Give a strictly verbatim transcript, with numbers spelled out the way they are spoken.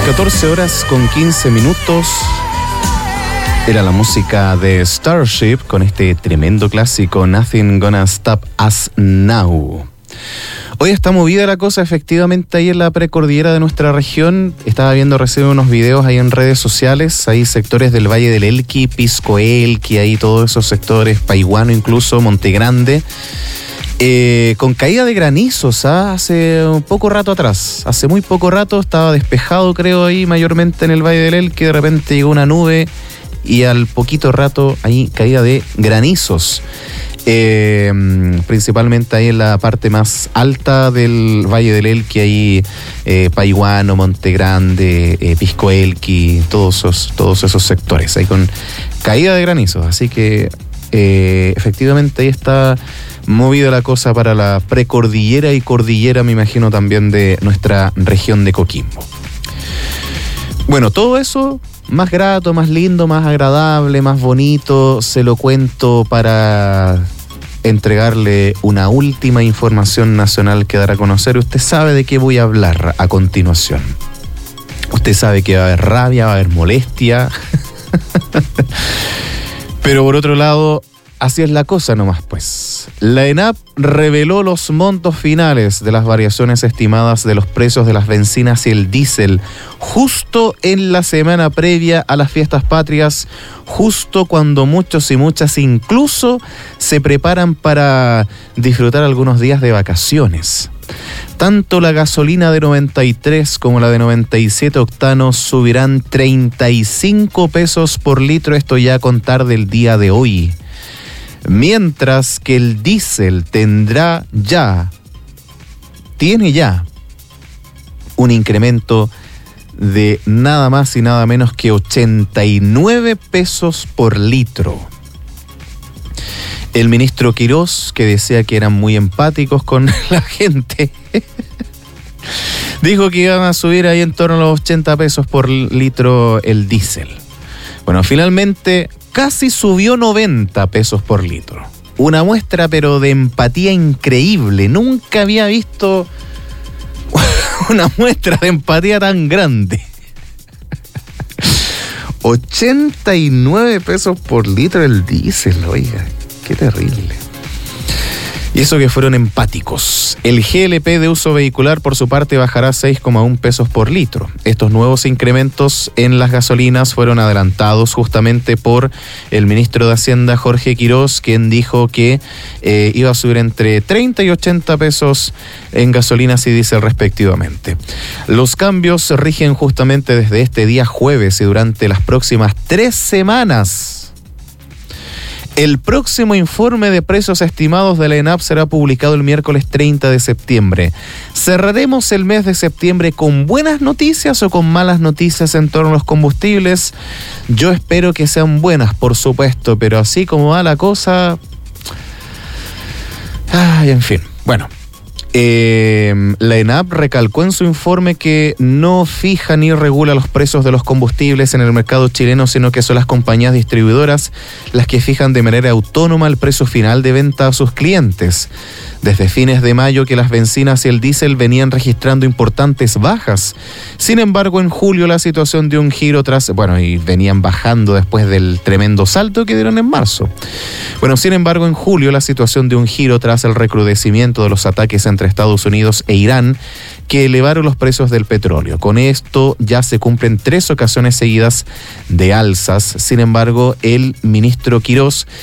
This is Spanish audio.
catorce horas con quince minutos. Era la música de Starship con este tremendo clásico Nothing Gonna Stop Us Now. Hoy está movida la cosa efectivamente ahí en la precordillera de nuestra región. Estaba viendo recién unos videos ahí en redes sociales. Hay sectores del Valle del Elqui, Pisco Elqui, ahí todos esos sectores, Paihuano incluso, Montegrande. Eh, con caída de granizos, ¿ah? Hace un poco rato atrás, hace muy poco rato estaba despejado creo ahí mayormente en el Valle del Elqui, de repente llegó una nube y al poquito rato ahí caída de granizos, eh, principalmente ahí en la parte más alta del Valle del Elqui, ahí eh, Paihuano, Montegrande, eh, Pisco Elqui, todos esos, todos esos sectores ahí con caída de granizos, así que eh, efectivamente ahí está movida la cosa para la precordillera y cordillera, me imagino, también de nuestra región de Coquimbo. Bueno, todo eso más grato, más lindo, más agradable, más bonito, se lo cuento para entregarle una última información nacional que dar a conocer. Usted sabe de qué voy a hablar a continuación. Usted sabe que va a haber rabia, va a haber molestia. Pero por otro lado, así es la cosa nomás, pues. La ENAP reveló los montos finales de las variaciones estimadas de los precios de las bencinas y el diésel justo en la semana previa a las fiestas patrias, justo cuando muchos y muchas incluso se preparan para disfrutar algunos días de vacaciones. Tanto la gasolina de noventa y tres como la de noventa y siete octanos subirán treinta y cinco pesos por litro, esto ya a contar del día de hoy. Mientras que el diésel tendrá ya, tiene ya un incremento de nada más y nada menos que ochenta y nueve pesos por litro. El ministro Quirós, que decía que eran muy empáticos con la gente, dijo que iban a subir ahí en torno a los ochenta pesos por litro el diésel. Bueno, finalmente casi subió noventa pesos por litro. Una muestra pero de empatía increíble. Nunca había visto una muestra de empatía tan grande. ochenta y nueve pesos por litro el diésel, oiga, qué terrible. Y eso que fueron empáticos. El G L P de uso vehicular, por su parte, bajará seis coma uno pesos por litro. Estos nuevos incrementos en las gasolinas fueron adelantados justamente por el ministro de Hacienda, Jorge Quirós, quien dijo que eh, iba a subir entre treinta y ochenta pesos en gasolinas y diésel respectivamente. Los cambios rigen justamente desde este día jueves y durante las próximas tres semanas. El próximo informe de precios estimados de la ENAP será publicado el miércoles treinta de septiembre. ¿Cerraremos el mes de septiembre con buenas noticias o con malas noticias en torno a los combustibles? Yo espero que sean buenas, por supuesto, pero así como va la cosa... Ay, en fin, bueno... Eh, la ENAP recalcó en su informe que no fija ni regula los precios de los combustibles en el mercado chileno, sino que son las compañías distribuidoras las que fijan de manera autónoma el precio final de venta a sus clientes. Desde fines de mayo que las bencinas y el diésel venían registrando importantes bajas. Sin embargo, en julio la situación dio un giro tras... Bueno, y venían bajando después del tremendo salto que dieron en marzo. Bueno, sin embargo, en julio la situación dio un giro tras el recrudecimiento de los ataques entre Estados Unidos e Irán, que elevaron los precios del petróleo. Con esto ya se cumplen tres ocasiones seguidas de alzas. Sin embargo, el ministro Quirós